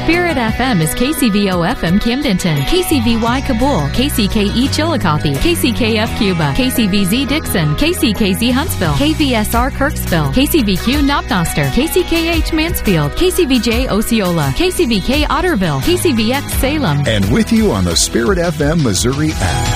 Spirit FM is KCVO FM Camdenton, KCVY Kabul, KCKE Chillicothe, KCKF Cuba, KCVZ Dixon, KCKZ Huntsville, KVSR Kirksville, KCVQ Knopnoster, KCKH Mansfield, KCVJ Osceola, KCVK Otterville, KCVX Salem. And with you on the Spirit FM Missouri app.